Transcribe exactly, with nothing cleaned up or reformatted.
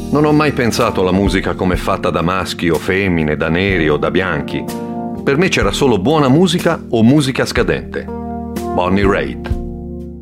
Non ho mai pensato alla musica come fatta da maschi o femmine, da neri o da bianchi. Per me c'era solo buona musica o musica scadente. Bonnie Raitt.